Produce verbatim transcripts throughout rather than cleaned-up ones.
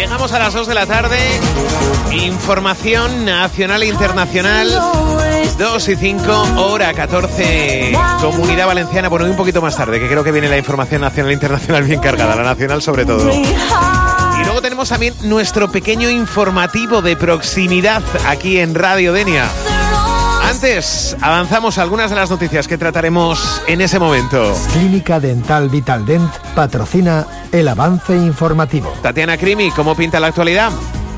Llegamos a las dos de la tarde. Información nacional e internacional. dos y cinco, hora catorce, Comunidad Valenciana. Bueno, y un poquito más tarde, que creo que viene la información nacional e internacional bien cargada, la nacional sobre todo. Y luego tenemos también nuestro pequeño informativo de proximidad aquí en Radio Denia. Antes, avanzamos a algunas de las noticias que trataremos en ese momento. Clínica Dental Vitaldent patrocina el avance informativo. Tatiana Crimi, ¿cómo pinta la actualidad?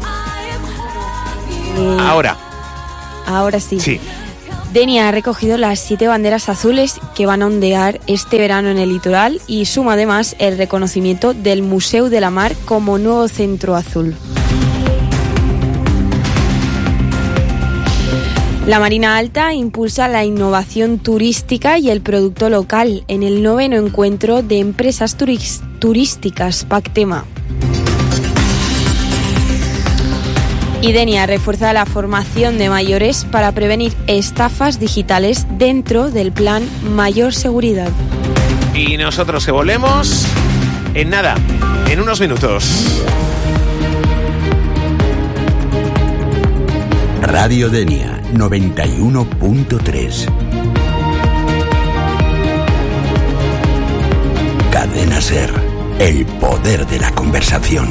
Eh, Ahora. Ahora sí. Sí. Denia ha recogido las siete banderas azules que van a ondear este verano en el litoral y suma además el reconocimiento del Museo de la Mar como nuevo centro azul. La Marina Alta impulsa la innovación turística y el producto local en el noveno encuentro de empresas turis- turísticas Pactema. Y Denia refuerza la formación de mayores para prevenir estafas digitales dentro del plan Mayor Seguridad. Y nosotros que volvemos en nada, en unos minutos. Radio Denia noventa y uno punto tres. Cadena Ser, el poder de la conversación.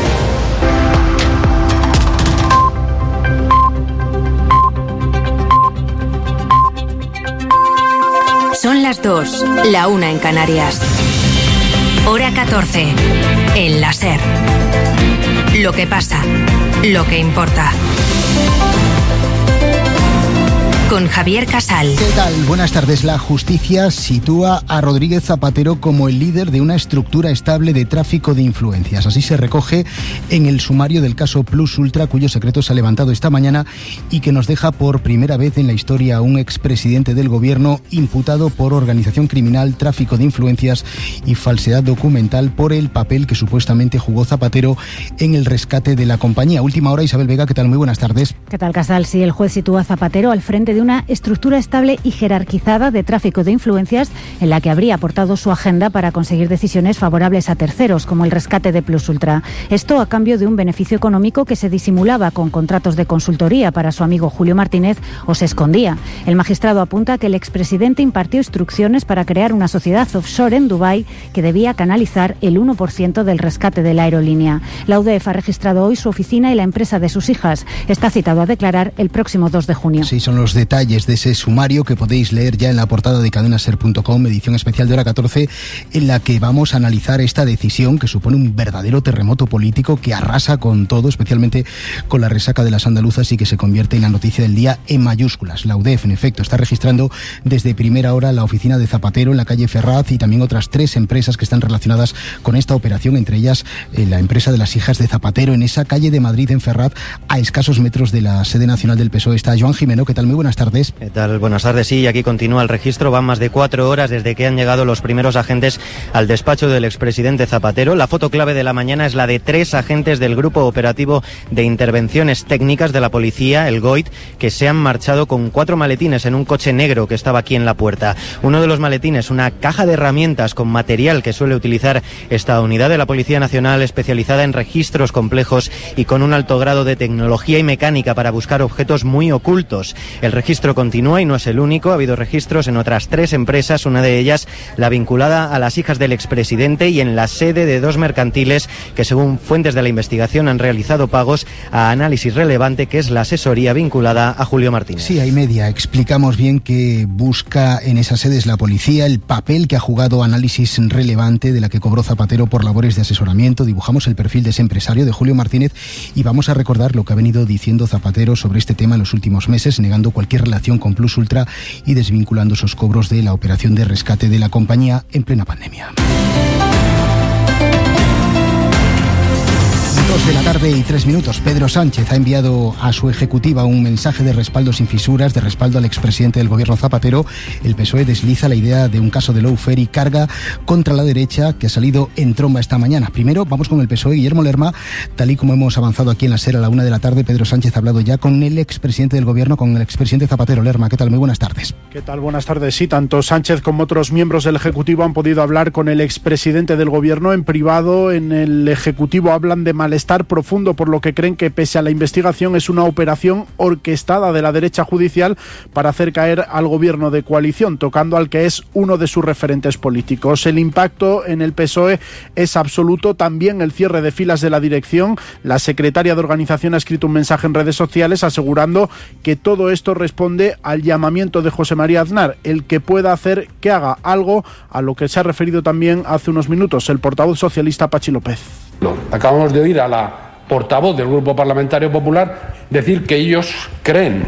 Son las dos, la una en Canarias. Hora catorce, en la Ser. Lo que pasa, lo que importa. Con Javier Casal. ¿Qué tal? Buenas tardes. La justicia sitúa a Rodríguez Zapatero como el líder de una estructura estable de tráfico de influencias. Así se recoge en el sumario del caso Plus Ultra, cuyo secreto se ha levantado esta mañana y que nos deja por primera vez en la historia a un expresidente del gobierno imputado por organización criminal, tráfico de influencias y falsedad documental por el papel que supuestamente jugó Zapatero en el rescate de la compañía. Última hora, Isabel Vega, ¿qué tal? Muy buenas tardes. ¿Qué tal, Casal? Sí, el juez sitúa a Zapatero al frente de una estructura estable y jerarquizada de tráfico de influencias en la que habría aportado su agenda para conseguir decisiones favorables a terceros, como el rescate de Plus Ultra. Esto a cambio de un beneficio económico que se disimulaba con contratos de consultoría para su amigo Julio Martínez o se escondía. El magistrado apunta que el expresidente impartió instrucciones para crear una sociedad offshore en Dubái que debía canalizar el uno por ciento del rescate de la aerolínea. La U D E F ha registrado hoy su oficina y la empresa de sus hijas. Está citado a declarar el próximo dos de junio. Sí, son los detalles de ese sumario que podéis leer ya en la portada de cadenaser punto com, edición especial de hora catorce, en la que vamos a analizar esta decisión que supone un verdadero terremoto político que arrasa con todo, especialmente con la resaca de las andaluzas y que se convierte en la noticia del día en mayúsculas. La U D E F, en efecto, está registrando desde primera hora la oficina de Zapatero en la calle Ferraz y también otras tres empresas que están relacionadas con esta operación, entre ellas eh, la empresa de las hijas de Zapatero en esa calle de Madrid, en Ferraz, a escasos metros de la sede nacional del P S O E. Está Joan Jimeno. ¿Qué tal? Muy buenas tardes. ¿Qué tal? Buenas tardes. Sí, aquí continúa el registro. Van más de cuatro horas desde que han llegado los primeros agentes al despacho del expresidente Zapatero. La foto clave de la mañana es la de tres agentes del Grupo Operativo de Intervenciones Técnicas de la Policía, el GOIT, que se han marchado con cuatro maletines en un coche negro que estaba aquí en la puerta. Uno de los maletines, una caja de herramientas con material que suele utilizar esta unidad de la Policía Nacional especializada en registros complejos y con un alto grado de tecnología y mecánica para buscar objetos muy ocultos. El registro continúa y no es el único. Ha habido registros en otras tres empresas, una de ellas la vinculada a las hijas del expresidente y en la sede de dos mercantiles que, según fuentes de la investigación, han realizado pagos a Análisis Relevante, que es la asesoría vinculada a Julio Martínez. Sí, hay media. Explicamos bien que busca en esas sedes la policía, el papel que ha jugado Análisis Relevante, de la que cobró Zapatero por labores de asesoramiento. Dibujamos el perfil de ese empresario, de Julio Martínez, y vamos a recordar lo que ha venido diciendo Zapatero sobre este tema en los últimos meses, negando cualquier relación con Plus Ultra y desvinculando esos cobros de la operación de rescate de la compañía en plena pandemia. Dos de la tarde y tres minutos. Pedro Sánchez ha enviado a su ejecutiva un mensaje de respaldo sin fisuras, de respaldo al expresidente del gobierno Zapatero. El P S O E desliza la idea de un caso de lawfare y carga contra la derecha que ha salido en tromba esta mañana. Primero vamos con el P S O E. Guillermo Lerma, tal y como hemos avanzado aquí en la SER a la una de la tarde, Pedro Sánchez ha hablado ya con el expresidente del gobierno, con el expresidente Zapatero. Lerma, ¿qué tal? Muy buenas tardes. ¿Qué tal? Buenas tardes. Sí, tanto Sánchez como otros miembros del Ejecutivo han podido hablar con el expresidente del gobierno en privado. En el Ejecutivo hablan de malestar profesional profundo, por lo que creen que pese a la investigación es una operación orquestada de la derecha judicial para hacer caer al gobierno de coalición, tocando al que es uno de sus referentes políticos. El impacto en el P S O E es absoluto, también el cierre de filas de la dirección. La secretaria de organización ha escrito un mensaje en redes sociales asegurando que todo esto responde al llamamiento de José María Aznar, el que pueda hacer que haga algo, a lo que se ha referido también hace unos minutos el portavoz socialista Pachi López. Acabamos de oír a la portavoz del Grupo Parlamentario Popular decir que ellos creen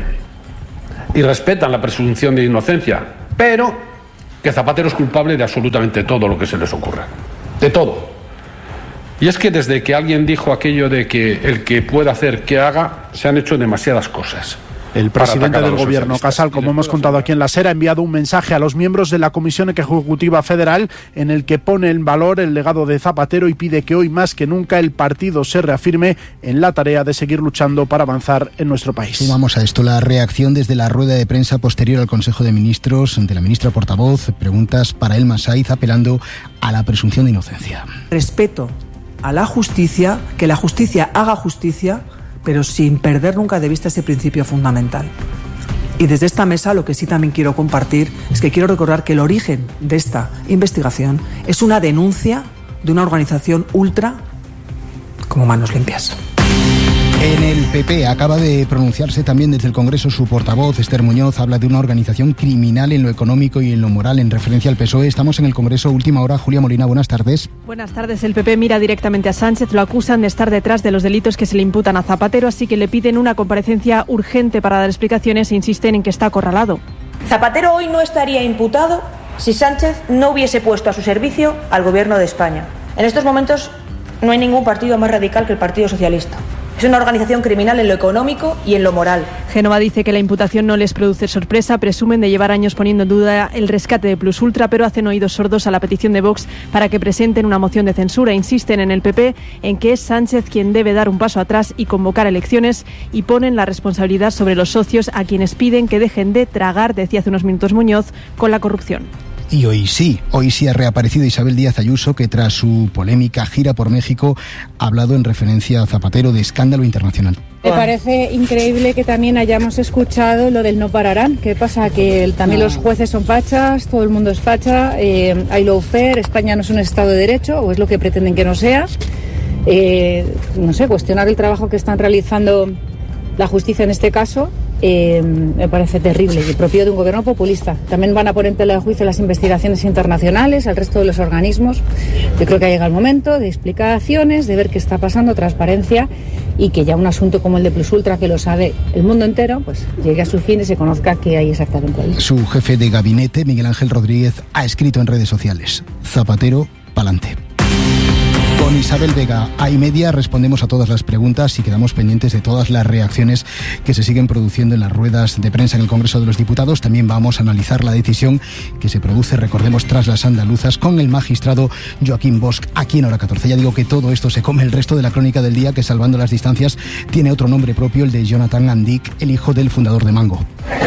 y respetan la presunción de inocencia, pero que Zapatero es culpable de absolutamente todo lo que se les ocurra, de todo. Y es que desde que alguien dijo aquello de que el que pueda hacer que haga, se han hecho demasiadas cosas. El presidente del gobierno, Casal, como hemos contado aquí en la SER, ha enviado un mensaje a los miembros de la Comisión Ejecutiva Federal en el que pone en valor el legado de Zapatero y pide que hoy más que nunca el partido se reafirme en la tarea de seguir luchando para avanzar en nuestro país. Sumamos a esto la reacción desde la rueda de prensa posterior al Consejo de Ministros de la ministra portavoz. Preguntas para Elma Saiz apelando a la presunción de inocencia. Respeto a la justicia, que la justicia haga justicia, pero sin perder nunca de vista ese principio fundamental. Y desde esta mesa lo que sí también quiero compartir es que quiero recordar que el origen de esta investigación es una denuncia de una organización ultra como Manos Limpias. En el P P acaba de pronunciarse también desde el Congreso su portavoz, Esther Muñoz, habla de una organización criminal en lo económico y en lo moral en referencia al P S O E. Estamos en el Congreso, última hora. Julia Molina, buenas tardes. Buenas tardes. El P P mira directamente a Sánchez, lo acusan de estar detrás de los delitos que se le imputan a Zapatero, así que le piden una comparecencia urgente para dar explicaciones e insisten en que está acorralado. Zapatero hoy no estaría imputado si Sánchez no hubiese puesto a su servicio al Gobierno de España. En estos momentos no hay ningún partido más radical que el Partido Socialista. Es una organización criminal en lo económico y en lo moral. Génova dice que la imputación no les produce sorpresa, presumen de llevar años poniendo en duda el rescate de Plus Ultra, pero hacen oídos sordos a la petición de Vox para que presenten una moción de censura. Insisten en el P P en que es Sánchez quien debe dar un paso atrás y convocar elecciones, y ponen la responsabilidad sobre los socios, a quienes piden que dejen de tragar, decía hace unos minutos Muñoz, con la corrupción. Y hoy sí, hoy sí ha reaparecido Isabel Díaz Ayuso, que tras su polémica gira por México ha hablado en referencia a Zapatero de escándalo internacional. Me parece increíble que también hayamos escuchado lo del no pararán. ¿Qué pasa? Que el, también los jueces son fachas, todo el mundo es facha, eh, hay lawfare, España no es un Estado de Derecho, o es lo que pretenden que no sea. Eh, no sé, cuestionar el trabajo que están realizando la justicia en este caso eh, me parece terrible y propio de un gobierno populista. También van a poner en tela de juicio las investigaciones internacionales, al resto de los organismos. Yo creo que ha llegado el momento de explicaciones, de ver qué está pasando, transparencia, y que ya un asunto como el de Plus Ultra, que lo sabe el mundo entero, pues llegue a su fin y se conozca qué hay exactamente ahí. Su jefe de gabinete, Miguel Ángel Rodríguez, ha escrito en redes sociales: Zapatero, pa'lante. Con Isabel Vega a y media respondemos a todas las preguntas y quedamos pendientes de todas las reacciones que se siguen produciendo en las ruedas de prensa en el Congreso de los Diputados. También vamos a analizar la decisión que se produce, recordemos, tras las andaluzas, con el magistrado Joaquín Bosch aquí en Hora catorce. Ya digo que todo esto se come el resto de la crónica del día, que, salvando las distancias, tiene otro nombre propio, el de Jonathan Andik, el hijo del fundador de Mango.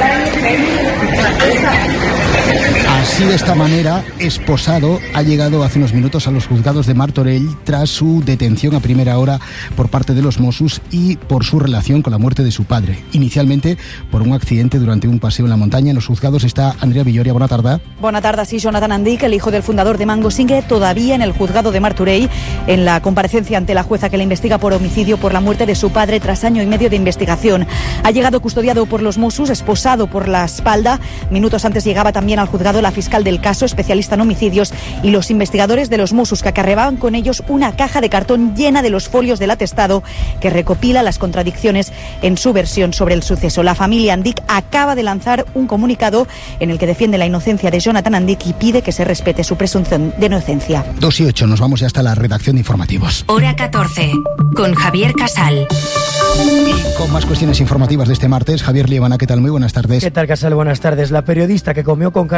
Así, de esta manera, esposado ha llegado hace unos minutos a los juzgados de Martorell tras su detención a primera hora por parte de los Mossos y por su relación con la muerte de su padre. Inicialmente por un accidente durante un paseo en la montaña. En los juzgados está Andrea Villoria. Buena tarde. Buena tarde. Sí, Jonathan Andik, el hijo del fundador de Mango, sigue todavía en el juzgado de Martorell en la comparecencia ante la jueza que le investiga por homicidio por la muerte de su padre tras año y medio de investigación. Ha llegado custodiado por los Mossos, esposado por la espalda. Minutos antes llegaba también al juzgado la fiscal del caso, especialista en homicidios, y los investigadores de los Mossos, que acarreaban con ellos una caja de cartón llena de los folios del atestado que recopila las contradicciones en su versión sobre el suceso. La familia Andik acaba de lanzar un comunicado en el que defiende la inocencia de Jonathan Andik y pide que se respete su presunción de inocencia. Dos y ocho, nos vamos ya hasta la redacción de informativos. Hora catorce, con Javier Casal. Y con más cuestiones informativas de este martes, Javier Liebana, ¿qué tal? Muy buenas tardes. ¿Qué tal, Casal? Buenas tardes. La periodista que comió con Carlos Mazón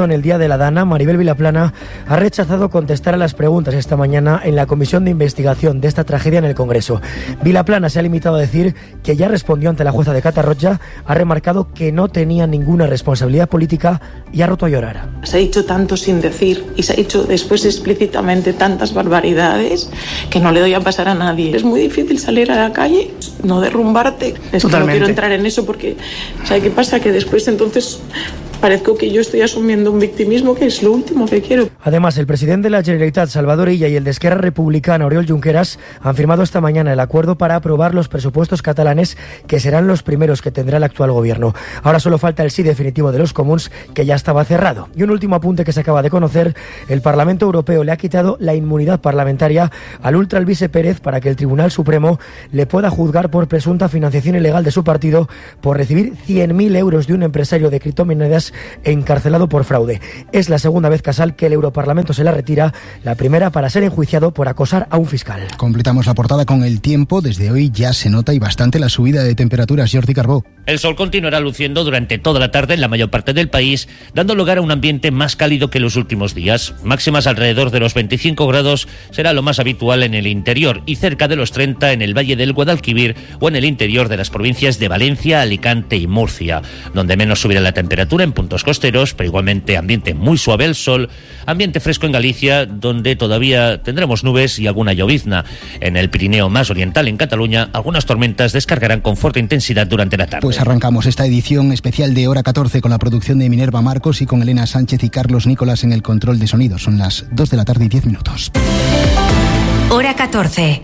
en el Día de la Dana, Maribel Vilaplana ha rechazado contestar a las preguntas esta mañana en la comisión de investigación de esta tragedia en el Congreso. Vilaplana se ha limitado a decir que ya respondió ante la jueza de Catarroja, ha remarcado que no tenía ninguna responsabilidad política y ha roto a llorar. Se ha dicho tanto sin decir y se ha dicho después explícitamente tantas barbaridades que no le doy a pasar a nadie. Es muy difícil salir a la calle, no derrumbarte. Es que no quiero entrar en eso porque, ¿sabe qué pasa? Que después entonces parezco que yo estoy asumiendo un victimismo que es lo último que quiero. Además, el presidente de la Generalitat, Salvador Illa, y el de Esquerra Republicana, Oriol Junqueras, han firmado esta mañana el acuerdo para aprobar los presupuestos catalanes, que serán los primeros que tendrá el actual gobierno. Ahora solo falta el sí definitivo de los comuns, que ya estaba cerrado. Y un último apunte que se acaba de conocer: el Parlamento Europeo le ha quitado la inmunidad parlamentaria al ultraalbise Pérez para que el Tribunal Supremo le pueda juzgar por presunta financiación ilegal de su partido por recibir cien mil euros de un empresario de criptomonedas encarcelado por fraude. Es la segunda vez, Casal, que el Europarlamento se la retira, la primera para ser enjuiciado por acosar a un fiscal. Completamos la portada con el tiempo. Desde hoy ya se nota y bastante la subida de temperaturas. Jordi Carbó. El sol continuará luciendo durante toda la tarde en la mayor parte del país, dando lugar a un ambiente más cálido que los últimos días. Máximas alrededor de los veinticinco grados será lo más habitual en el interior y cerca de los treinta en el Valle del Guadalquivir o en el interior de las provincias de Valencia, Alicante y Murcia. Donde menos subirá la temperatura en puntos costeros, pero igualmente ambiente muy suave al sol, ambiente fresco en Galicia, donde todavía tendremos nubes y alguna llovizna. En el Pirineo más oriental, en Cataluña, algunas tormentas descargarán con fuerte intensidad durante la tarde. Pues arrancamos esta edición especial de Hora catorce con la producción de Minerva Marcos y con Elena Sánchez y Carlos Nicolás en el control de sonido. Son las dos de la tarde y diez minutos. Hora catorce.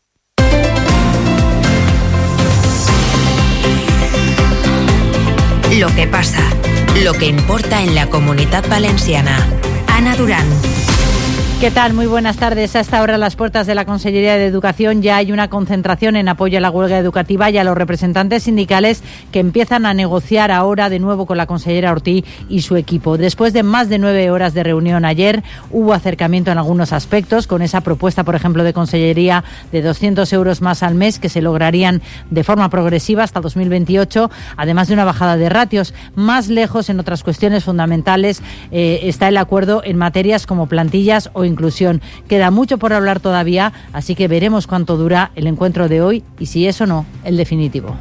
Lo que pasa, lo que importa en la Comunitat Valenciana. Ana Durán. ¿Qué tal? Muy buenas tardes. A esta hora, a las puertas de la Consellería de Educación, ya hay una concentración en apoyo a la huelga educativa y a los representantes sindicales que empiezan a negociar ahora de nuevo con la consellera Ortí y su equipo. Después de más de nueve horas de reunión ayer, hubo acercamiento en algunos aspectos, con esa propuesta, por ejemplo, de consellería de doscientos euros más al mes que se lograrían de forma progresiva hasta dos mil veintiocho, además de una bajada de ratios. Más lejos, en otras cuestiones fundamentales, eh, está el acuerdo en materias como plantillas o inclusión. Queda mucho por hablar todavía, así que veremos cuánto dura el encuentro de hoy y si es o no el definitivo.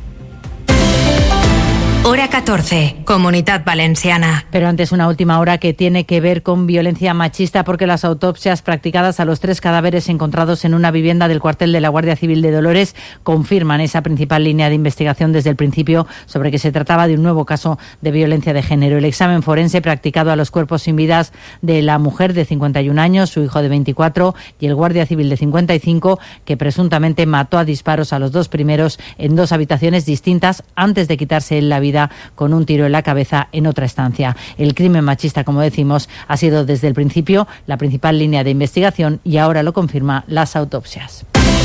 Hora catorce, Comunitat Valenciana. Pero antes una última hora que tiene que ver con violencia machista, porque las autopsias practicadas a los tres cadáveres encontrados en una vivienda del cuartel de la Guardia Civil de Dolores confirman esa principal línea de investigación desde el principio sobre que se trataba de un nuevo caso de violencia de género. El examen forense practicado a los cuerpos sin vidas de la mujer de cincuenta y un años, su hijo de veinticuatro y el Guardia Civil de cincuenta y cinco, que presuntamente mató a disparos a los dos primeros en dos habitaciones distintas antes de quitarse la vida con un tiro en la cabeza en otra estancia. El crimen machista, como decimos, ha sido desde el principio la principal línea de investigación y ahora lo confirma las autopsias.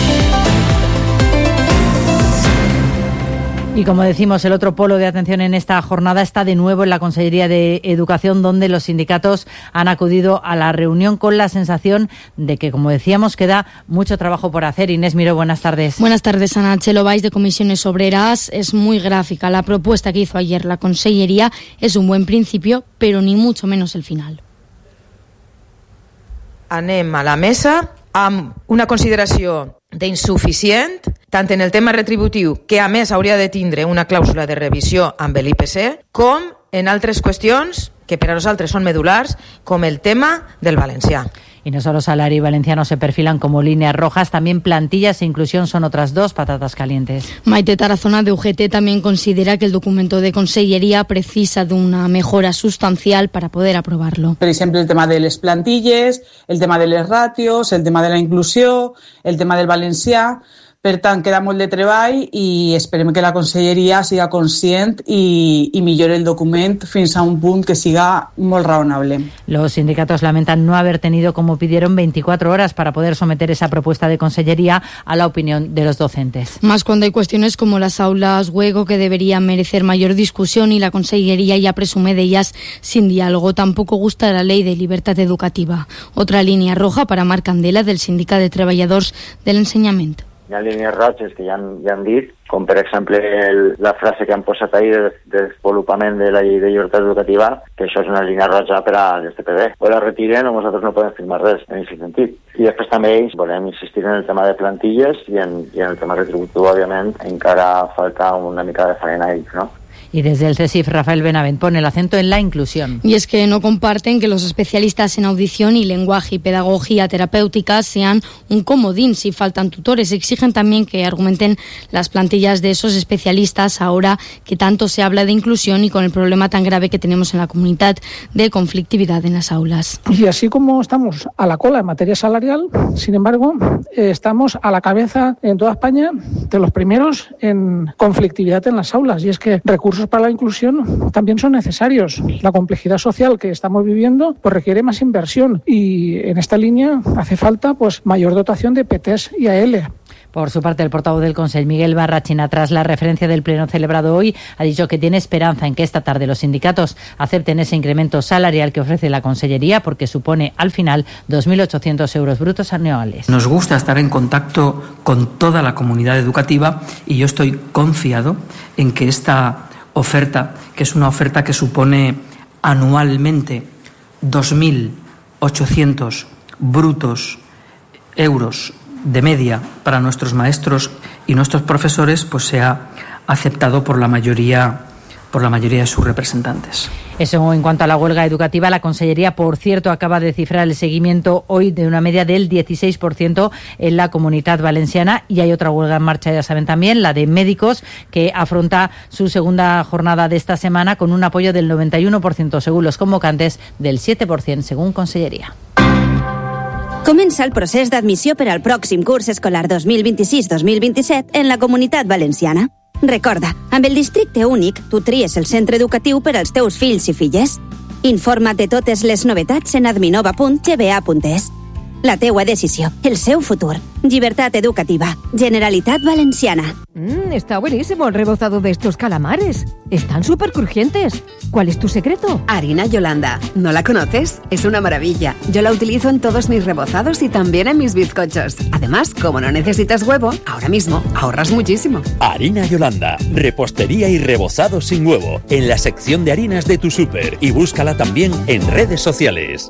Y como decimos, el otro polo de atención en esta jornada está de nuevo en la Consellería de Educación, donde los sindicatos han acudido a la reunión con la sensación de que, como decíamos, queda mucho trabajo por hacer. Inés Miró, buenas tardes. Buenas tardes, Ana. Chelo Valls, de Comisiones Obreras. Es muy gráfica. La propuesta que hizo ayer la Consellería es un buen principio, pero ni mucho menos el final. Anem a la mesa amb una consideració d'insuficient, tant en el tema retributiu, que a més hauria de tindre una clàusula de revisió amb l'I P C, com en altres qüestions que per a nosaltres són medulars, com el tema del valencià. Y no solo salario y valenciano se perfilan como líneas rojas, también plantillas e inclusión son otras dos patatas calientes. Maite Tarazona, de U G T, también considera que el documento de Consellería precisa de una mejora sustancial para poder aprobarlo. Per exemple, el tema de les plantilles, el tema de les ràtios, el tema de la inclusió, el tema del valencià. Per tant, queda molt de treball i esperem que la Conselleria siga conscient i, i millore el document fins a un punt que siga molt raonable. Los sindicatos lamentan no haber tenido, como pidieron, veinticuatro horas para poder someter esa propuesta de Consellería a la opinión de los docentes. Más cuando hay cuestiones como las aulas hueco que deberían merecer mayor discusión y la Consellería ya presume de ellas sin diálogo. Tampoco gusta la Ley de Libertad Educativa. Otra línea roja para Marc Candela, del Sindicat de Treballadors de l'Ensenyament. Hi ha línies roges que ja han, ja han dit, com per exemple el, la frase que han posat ahir de, de desenvolupament de la llei de llibertat educativa, que això és una línia roja per a l'S P D. O la retiren o nosaltres no podem firmar res en aquest sentit. I després també ells volem insistir en el tema de plantilles i en, i en el tema retributiu, òbviament, encara falta una mica de faena a ells, no? Y desde el CESIF, Rafael Benavent pone el acento en la inclusión. Y es que no comparten que los especialistas en audición y lenguaje y pedagogía terapéutica sean un comodín si faltan tutores. Exigen también que argumenten las plantillas de esos especialistas ahora que tanto se habla de inclusión y con el problema tan grave que tenemos en la comunidad de conflictividad en las aulas. Y así como estamos a la cola en materia salarial, sin embargo, eh, estamos a la cabeza en toda España de los primeros en conflictividad en las aulas. Y es que recursos para la inclusión también son necesarios. La complejidad social que estamos viviendo pues requiere más inversión y en esta línea hace falta pues mayor dotación de P T S y A L. Por su parte, el portavoz del Consell, Miguel Barrachina, tras la referencia del pleno celebrado hoy, ha dicho que tiene esperanza en que esta tarde los sindicatos acepten ese incremento salarial que ofrece la Consellería, porque supone al final dos mil ochocientos euros brutos anuales. Nos gusta estar en contacto con toda la comunidad educativa y yo estoy confiado en que esta oferta, que es una oferta que supone anualmente dos mil ochocientos brutos euros de media para nuestros maestros y nuestros profesores, pues sea aceptado por la mayoría por la mayoría de sus representantes. Eso en cuanto a la huelga educativa. La Consellería, por cierto, acaba de cifrar el seguimiento hoy de una media del dieciséis por ciento en la Comunitat Valenciana, y hay otra huelga en marcha, ya saben también, la de médicos, que afronta su segunda jornada de esta semana con un apoyo del noventa y uno por ciento según los convocantes, del siete por ciento según Conselleria. Comença el procés d'admissió per al pròxim curs escolar dos mil vint-i-sis dos mil vint-i-set en la Comunitat Valenciana. Recorda, amb el districte únic, tu tries el centre educatiu per als teus fills i filles. Informa't de totes les novetats en adminova punt g b a punt es. La teua decisió, el seu futur. Llibertat educativa. Generalitat Valenciana. Mm, está buenísimo el rebozado de estos calamares. Están súper crujientes. ¿Cuál es tu secreto? Harina Yolanda. ¿No la conoces? Es una maravilla. Yo la utilizo en todos mis rebozados y también en mis bizcochos. Además, como no necesitas huevo, ahora mismo ahorras muchísimo. Harina Yolanda. Repostería y rebozado sin huevo. En la sección de harinas de tu súper. Y búscala también en redes sociales.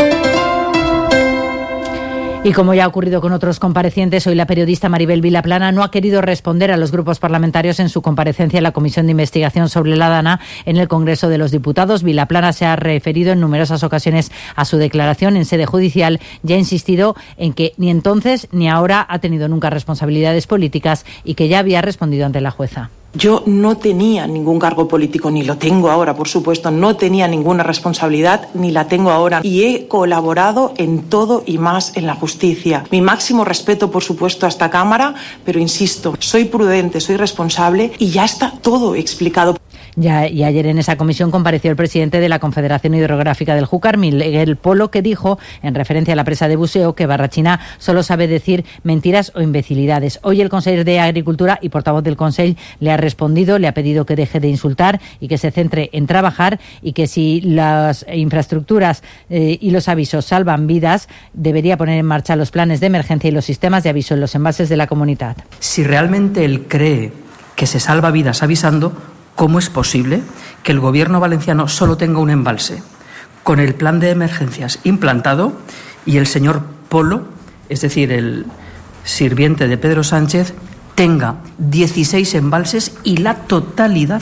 Y como ya ha ocurrido con otros comparecientes, hoy la periodista Maribel Vilaplana no ha querido responder a los grupos parlamentarios en su comparecencia en la Comisión de Investigación sobre la DANA en el Congreso de los Diputados. Vilaplana se ha referido en numerosas ocasiones a su declaración en sede judicial y ha insistido en que ni entonces ni ahora ha tenido nunca responsabilidades políticas y que ya había respondido ante la jueza. Yo no tenía ningún cargo político, ni lo tengo ahora, por supuesto, no tenía ninguna responsabilidad, ni la tengo ahora, y he colaborado en todo y más en la justicia. Mi máximo respeto, por supuesto, a esta Cámara, pero insisto, soy prudente, soy responsable y ya está todo explicado. Ya, y ayer en esa comisión compareció el presidente de la Confederación Hidrográfica del Júcar, Miguel Polo, que dijo, en referencia a la presa de buceo, que Barrachina solo sabe decir mentiras o imbecilidades. Hoy el consejero de Agricultura y portavoz del Consell le ha respondido, le ha pedido que deje de insultar y que se centre en trabajar, y que si las infraestructuras eh, y los avisos salvan vidas, debería poner en marcha los planes de emergencia y los sistemas de aviso en los embalses de la comunidad. Si realmente él cree que se salva vidas avisando, ¿cómo es posible que el gobierno valenciano solo tenga un embalse con el plan de emergencias implantado y el señor Polo, es decir, el sirviente de Pedro Sánchez, tenga dieciséis embalses y la totalidad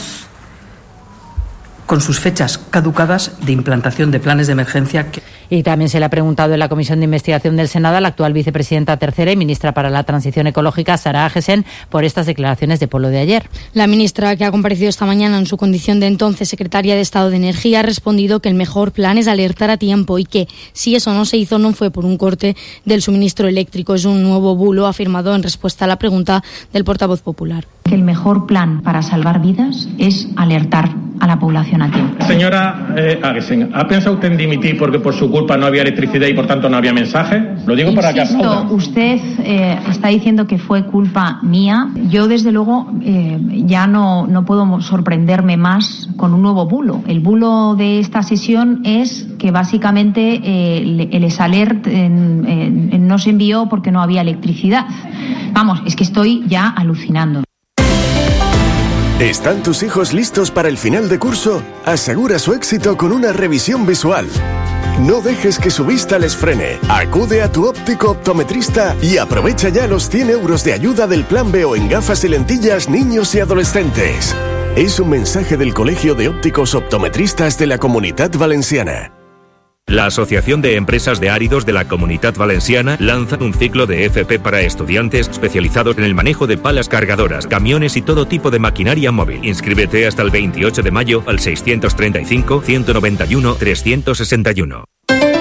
con sus fechas caducadas de implantación de planes de emergencia? Que... Y también se le ha preguntado en la Comisión de Investigación del Senado a la actual vicepresidenta tercera y ministra para la Transición Ecológica, Sara Agesen, por estas declaraciones de Polo de ayer. La ministra, que ha comparecido esta mañana en su condición de entonces secretaria de Estado de Energía, ha respondido que el mejor plan es alertar a tiempo y que, si eso no se hizo, no fue por un corte del suministro eléctrico. Es un nuevo bulo, ha afirmado en respuesta a la pregunta del portavoz popular. Que el mejor plan para salvar vidas es alertar a la población a tiempo. Señora eh, Agesen, ¿ha pensado usted en dimitir porque por su culpa no había electricidad y por tanto no había mensaje? Lo digo para que aplaudan. Usted eh, está diciendo que fue culpa mía. Yo, desde luego, eh, ya no, no puedo sorprenderme más con un nuevo bulo. El bulo de esta sesión es que básicamente eh, el, el alert en, en, en no se envió porque no había electricidad. Vamos vamos, es que estoy ya alucinando. ¿Están tus hijos listos para el final de curso? Asegura su éxito con una revisión visual. No dejes que su vista les frene. Acude a tu óptico optometrista y aprovecha ya los cien euros de ayuda del Plan B O en gafas y lentillas niños y adolescentes. Es un mensaje del Colegio de Ópticos Optometristas de la Comunitat Valenciana. La Asociación de Empresas de Áridos de la Comunitat Valenciana lanza un ciclo de F P para estudiantes especializados en el manejo de palas cargadoras, camiones y todo tipo de maquinaria móvil. Inscríbete hasta el veintiocho de mayo al seiscientos treinta y cinco, ciento noventa y uno, trescientos sesenta y uno.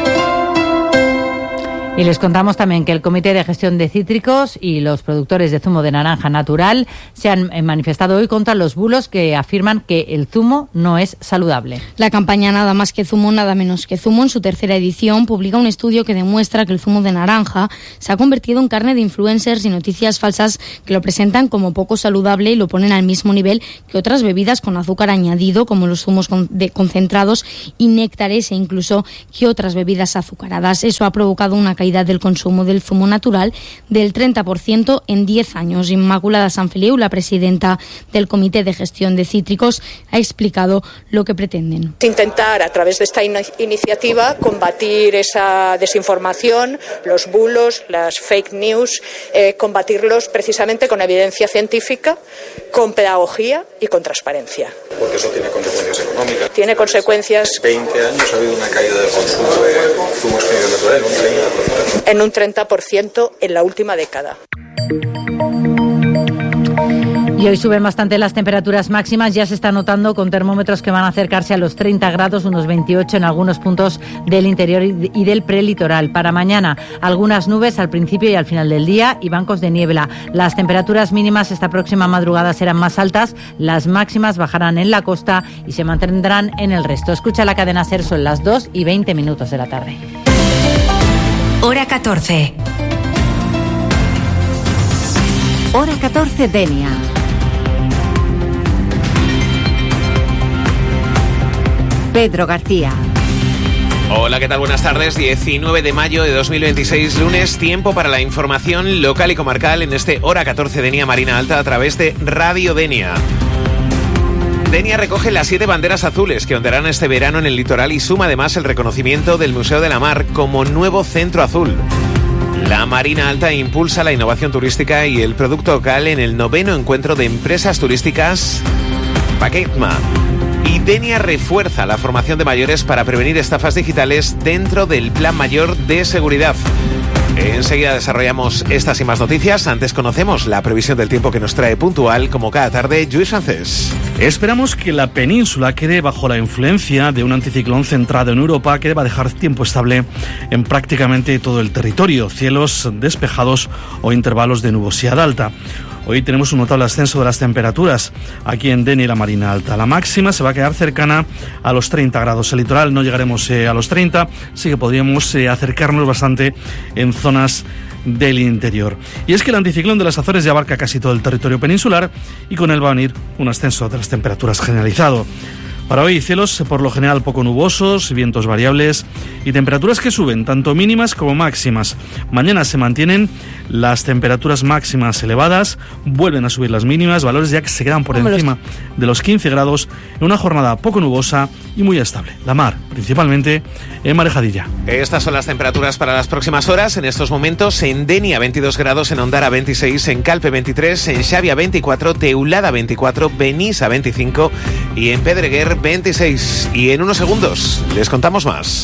Y les contamos también que el Comité de Gestión de Cítricos y los productores de zumo de naranja natural se han manifestado hoy contra los bulos que afirman que el zumo no es saludable. La campaña Nada más que zumo, nada menos que zumo, en su tercera edición, publica un estudio que demuestra que el zumo de naranja se ha convertido en carne de influencers y noticias falsas que lo presentan como poco saludable y lo ponen al mismo nivel que otras bebidas con azúcar añadido, como los zumos con, de concentrados y néctares, e incluso que otras bebidas azucaradas. Eso ha provocado una caída del consumo del zumo natural del treinta por ciento en diez años. Inmaculada Sanfeliu, la presidenta del Comité de Gestión de Cítricos, ha explicado lo que pretenden. Intentar, a través de esta in- iniciativa, combatir esa desinformación, los bulos, las fake news, eh, combatirlos precisamente con evidencia científica, con pedagogía y con transparencia. Porque eso tiene consecuencias económicas. Tiene consecuencias. veinte años ha habido una caída del consumo de zumos naturales, un treinta por ciento. En un treinta por ciento en la última década. Y hoy suben bastante las temperaturas máximas, ya se está notando con termómetros que van a acercarse a los treinta grados, unos veintiocho en algunos puntos del interior y del prelitoral. Para mañana, algunas nubes al principio y al final del día y bancos de niebla. Las temperaturas mínimas esta próxima madrugada serán más altas, las máximas bajarán en la costa y se mantendrán en el resto. Escucha la cadena SER, son las dos y veinte minutos de la tarde. Hora catorce. Hora catorce, Denia. Pedro García. Hola, ¿qué tal? Buenas tardes. diecinueve de mayo de dos mil veintiséis, lunes, tiempo para la información local y comarcal en este Hora catorce Denia Marina Alta a través de Radio Denia. Denia recoge las siete banderas azules que ondearán este verano en el litoral y suma además el reconocimiento del Museo de la Mar como nuevo centro azul. La Marina Alta impulsa la innovación turística y el producto local en el noveno encuentro de empresas turísticas Paquetma. Y Denia refuerza la formación de mayores para prevenir estafas digitales dentro del Plan Mayor de Seguridad. Enseguida desarrollamos estas y más noticias. Antes conocemos la previsión del tiempo que nos trae puntual, como cada tarde, Lluís Francés. Esperamos que la península quede bajo la influencia de un anticiclón centrado en Europa que va a dejar tiempo estable en prácticamente todo el territorio, cielos despejados o intervalos de nubosidad alta. Hoy tenemos un notable ascenso de las temperaturas aquí en Denia y la Marina Alta. La máxima se va a quedar cercana a los treinta grados. El litoral no llegaremos eh, a los treinta, sí que podríamos eh, acercarnos bastante en zonas del interior. Y es que el anticiclón de las Azores ya abarca casi todo el territorio peninsular y con él va a venir un ascenso de las temperaturas generalizado. Para hoy, cielos por lo general poco nubosos, vientos variables y temperaturas que suben, tanto mínimas como máximas. Mañana se mantienen las temperaturas máximas elevadas, vuelven a subir las mínimas, valores ya que se quedan por encima de los quince grados en una jornada poco nubosa y muy estable. La mar, principalmente en Marejadilla. Estas son las temperaturas para las próximas horas. En estos momentos, en Denia veintidós grados, en Ondara veintiséis, en Calpe veintitrés, en Xavia veinticuatro, Teulada veinticuatro, Benissa veinticinco y en Pedreguer veintiséis. Y en unos segundos les contamos más.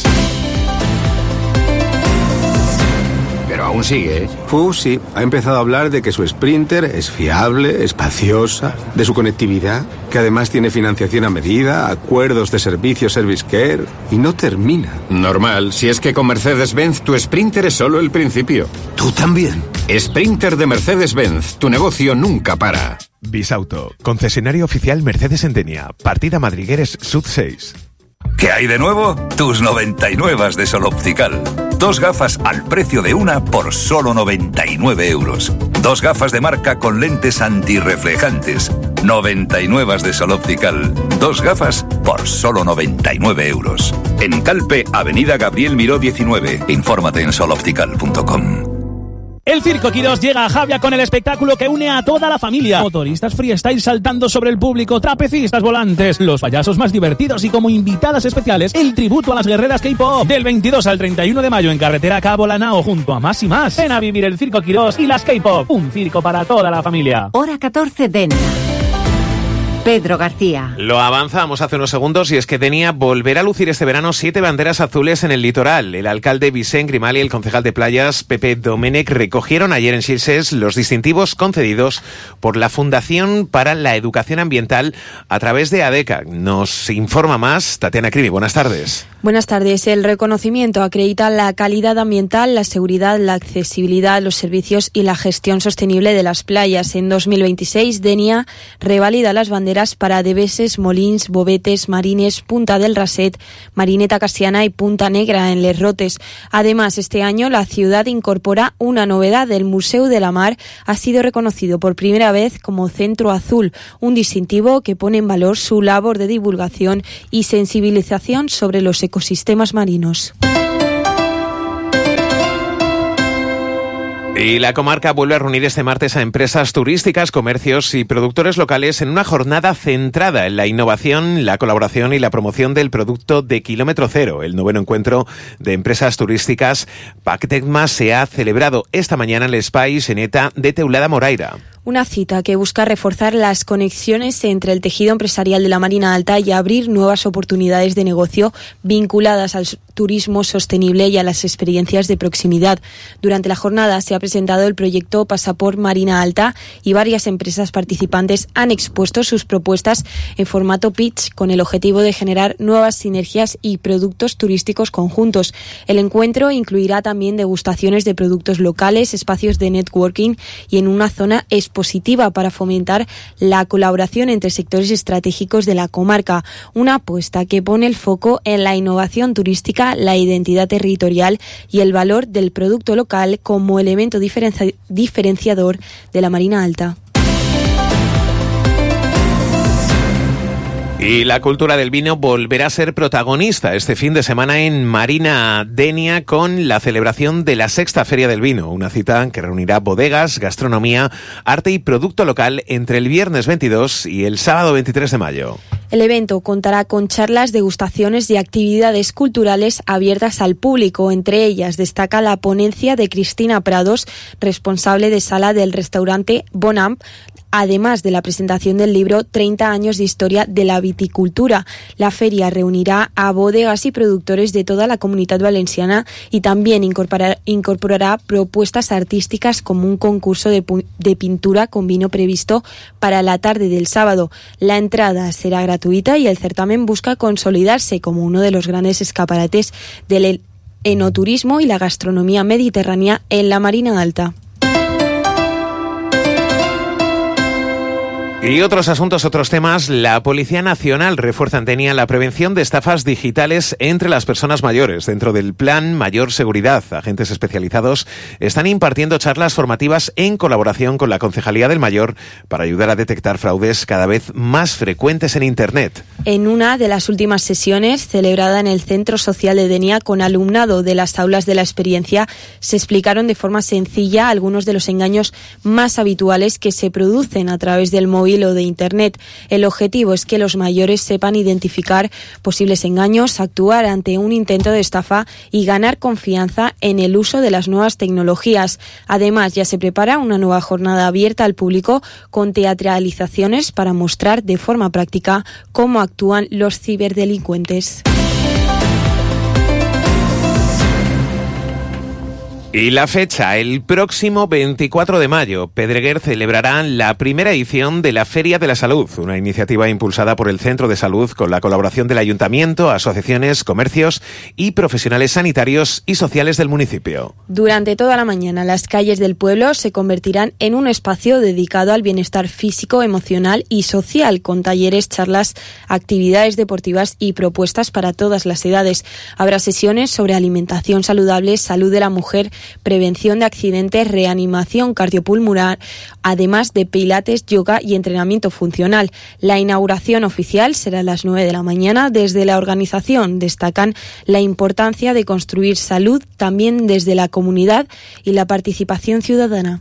Pero aún sigue, ¿eh? Uh, sí. Ha empezado a hablar de que su Sprinter es fiable, espaciosa, de su conectividad, que además tiene financiación a medida, acuerdos de servicio Service Care, y no termina. Normal, si es que con Mercedes-Benz tu Sprinter es solo el principio. ¿Tú también? Sprinter de Mercedes-Benz, tu negocio nunca para. Bisauto, concesionario oficial Mercedes en Denia, partida Madrigueres Sud seis. ¿Qué hay de nuevo? Tus noventa y nueve de Sol Optical. Dos gafas al precio de una por solo noventa y nueve euros. Dos gafas de marca con lentes antirreflejantes. noventa y nueve de Sol Optical. Dos gafas por solo noventa y nueve euros. En Calpe, Avenida Gabriel Miró diecinueve. Infórmate en sol optical punto com. El Circo Quirós llega a Javia con el espectáculo que une a toda la familia. Motoristas freestyle saltando sobre el público, trapecistas volantes, los payasos más divertidos y como invitadas especiales, el tributo a las guerreras K-pop. Del veintidós al treinta y uno de mayo en carretera Cabo Lanao junto a Más y Más. Ven a vivir el Circo Quirós y las K-pop. Un circo para toda la familia. Hora catorce, Denia. Pedro García. Lo avanzamos hace unos segundos y es que Denia volverá a lucir este verano siete banderas azules en el litoral. El alcalde Vicent Grimal y el concejal de playas Pepe Domenech recogieron ayer en Xilxes los distintivos concedidos por la Fundación para la Educación Ambiental a través de ADECA. Nos informa más Tatiana Cribi. Buenas tardes. Buenas tardes. El reconocimiento acredita la calidad ambiental, la seguridad, la accesibilidad, los servicios y la gestión sostenible de las playas. En dos mil veintiséis, Denia revalida las banderas para Debeses, Molins, Bovetes, Marines, Punta del Raset, Marineta Casiana y Punta Negra en Les Rotes. Además, este año la ciudad incorpora una novedad. El Museo de la Mar ha sido reconocido por primera vez como Centro Azul, un distintivo que pone en valor su labor de divulgación y sensibilización sobre los ecosistemas marinos. Y la comarca vuelve a reunir este martes a empresas turísticas, comercios y productores locales en una jornada centrada en la innovación, la colaboración y la promoción del producto de kilómetro cero. El noveno encuentro de empresas turísticas Pactecma se ha celebrado esta mañana en el Espai Seneta de Teulada Moraira. Una cita que busca reforzar las conexiones entre el tejido empresarial de la Marina Alta y abrir nuevas oportunidades de negocio vinculadas al turismo sostenible y a las experiencias de proximidad. Durante la jornada se ha presentado el proyecto Pasaport Marina Alta y varias empresas participantes han expuesto sus propuestas en formato pitch con el objetivo de generar nuevas sinergias y productos turísticos conjuntos. El encuentro incluirá también degustaciones de productos locales, espacios de networking y en una zona expositiva para fomentar la colaboración entre sectores estratégicos de la comarca, una apuesta que pone el foco en la innovación turística, la identidad territorial y el valor del producto local como elemento diferenci- diferenciador de la Marina Alta. Y la cultura del vino volverá a ser protagonista este fin de semana en Marina Denia con la celebración de la sexta Feria del Vino, una cita que reunirá bodegas, gastronomía, arte y producto local entre el viernes veintidós y el sábado veintitrés de mayo. El evento contará con charlas, degustaciones y actividades culturales abiertas al público. Entre ellas destaca la ponencia de Cristina Prados, responsable de sala del restaurante Bonamp, además de la presentación del libro treinta años de historia de la viticultura. La feria reunirá a bodegas y productores de toda la Comunidad Valenciana y también incorporará, incorporará propuestas artísticas como un concurso de, de pintura con vino previsto para la tarde del sábado. La entrada será gratuita y el certamen busca consolidarse como uno de los grandes escaparates del enoturismo y la gastronomía mediterránea en la Marina Alta. Y otros asuntos, otros temas. La Policía Nacional refuerza en Denia la prevención de estafas digitales entre las personas mayores. Dentro del Plan Mayor Seguridad, agentes especializados están impartiendo charlas formativas en colaboración con la Concejalía del Mayor para ayudar a detectar fraudes cada vez más frecuentes en Internet. En una de las últimas sesiones, celebrada en el Centro Social de Denia con alumnado de las aulas de la experiencia, se explicaron de forma sencilla algunos de los engaños más habituales que se producen a través del móvil o de Internet. El objetivo es que los mayores sepan identificar posibles engaños, actuar ante un intento de estafa y ganar confianza en el uso de las nuevas tecnologías. Además, ya se prepara una nueva jornada abierta al público con teatralizaciones para mostrar de forma práctica cómo actúan los ciberdelincuentes. Y la fecha, el próximo veinticuatro de mayo, Pedreguer celebrará la primera edición de la Feria de la Salud, una iniciativa impulsada por el Centro de Salud con la colaboración del Ayuntamiento, asociaciones, comercios y profesionales sanitarios y sociales del municipio. Durante toda la mañana, las calles del pueblo se convertirán en un espacio dedicado al bienestar físico, emocional y social, con talleres, charlas, actividades deportivas y propuestas para todas las edades. Habrá sesiones sobre alimentación saludable, salud de la mujer, prevención de accidentes, reanimación cardiopulmonar, además de pilates, yoga y entrenamiento funcional. La inauguración oficial será a las nueve de la mañana. Desde la organización destacan la importancia de construir salud también desde la comunidad y la participación ciudadana.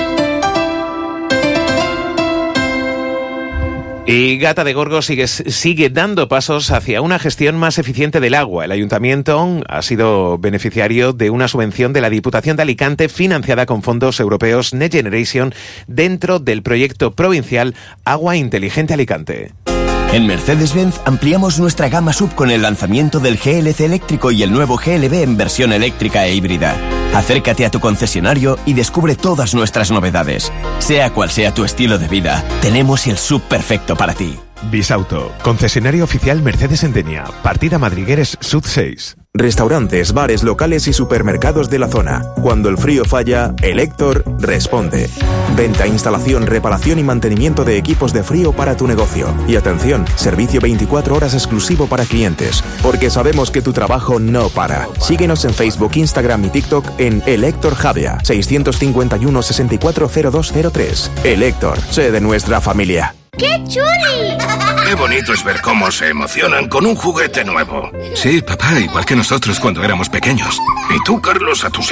Y Gata de Gorgos sigue, sigue dando pasos hacia una gestión más eficiente del agua. El ayuntamiento ha sido beneficiario de una subvención de la Diputación de Alicante financiada con fondos europeos Next Generation dentro del proyecto provincial Agua Inteligente Alicante. En Mercedes-Benz ampliamos nuestra gama sub con el lanzamiento del G L C eléctrico y el nuevo G L B en versión eléctrica e híbrida. Acércate a tu concesionario y descubre todas nuestras novedades. Sea cual sea tu estilo de vida, tenemos el sub perfecto para ti. Bisauto, concesionario oficial Mercedes en Denia, partida Madrigueres Sud seis. Restaurantes, bares, locales y supermercados de la zona. Cuando el frío falla, el Héctor responde. Venta, instalación, reparación y mantenimiento de equipos de frío para tu negocio. Y atención, servicio veinticuatro horas exclusivo para clientes. Porque sabemos que tu trabajo no para. Síguenos en Facebook, Instagram y TikTok en El Héctor Javea, seiscientos cincuenta y uno, sesenta y cuatro, cero dos cero tres. El Héctor, sé de nuestra familia. ¡Qué chuli! Qué bonito es ver cómo se emocionan con un juguete nuevo. Sí, papá, igual que nosotros cuando éramos pequeños. ¿Y tú, Carlos, a tus